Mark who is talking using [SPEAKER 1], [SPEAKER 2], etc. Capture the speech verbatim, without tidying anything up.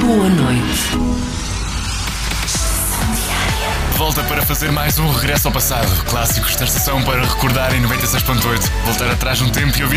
[SPEAKER 1] Boa noite.
[SPEAKER 2] Volta para fazer mais um regresso ao passado. Clássicos da estação para recordar em noventa e seis ponto oito. Voltar atrás no tempo e ouvir